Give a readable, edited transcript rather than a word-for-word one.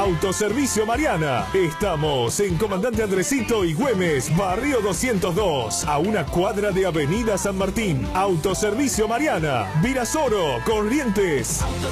Autoservicio Mariana. Estamos en Comandante Andresito y Güemes, Barrio 202, a una cuadra de Avenida San Martín. Autoservicio Mariana, Virasoro, Corrientes.